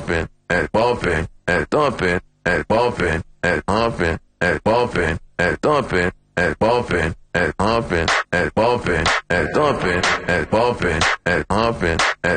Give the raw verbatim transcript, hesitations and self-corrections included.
bumping, and bumping, and thumping, and bumping, and humping, and bumping, and thumping, and bumping, and humping, and bumping, and thumping, and bumping, and humping, and